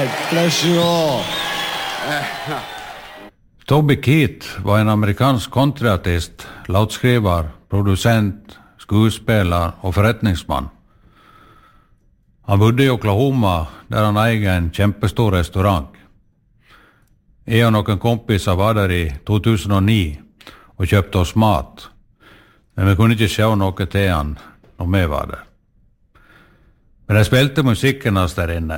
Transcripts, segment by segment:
bless you all. Toby Keith var en amerikansk countryartist, låtskriver, producent, skuespiller og forretningsmann. Han bodde i Oklahoma, der han eier en kjempestor restaurant. Jeg og noen kompiser var der i 2009 og kjøpte oss mat, men vi kunne ikke se noe til han når vi var der. Men de spilte musikken hans der inne.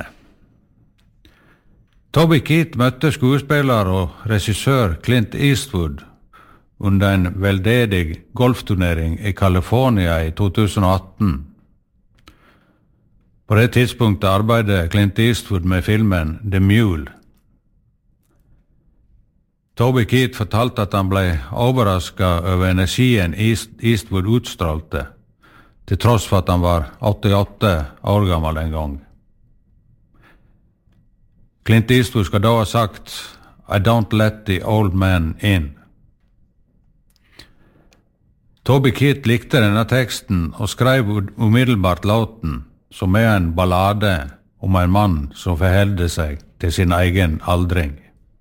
Toby Keith møtte skuespiller og regissør Clint Eastwood under en veldedig golfturnering i California i 2018. På det tidspunktet arbeidet Clint Eastwood med filmen The Mule. Toby Keith fortalte at han ble overrasket over energien Eastwood utstrålte, til tross for at han var 88 år gammel en gang. Clint Eastwood skal da ha sagt, I don't let the old man in. Toby Keith likte denne teksten og skrev umiddelbart låten, som er en ballade om en mann som forholder seg til sin egen aldring.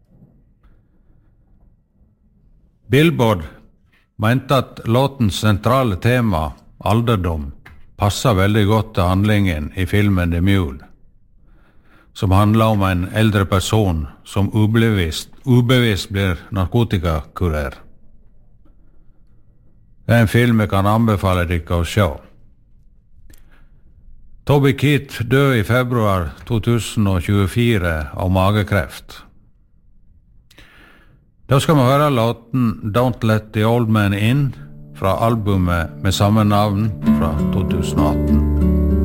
Billboard mente at låtens sentrale tema, alderdom, passer veldig godt til handlingen i filmen The Mule, som handler om en eldre person som ubevisst blir narkotikakurer. Det er en film jeg kan anbefale dere å se. Toby Keith døde i februar 2024 av magekreft. Da skal vi høre låten Don't Let the Old Man In fra albumet med samme navn fra 2018.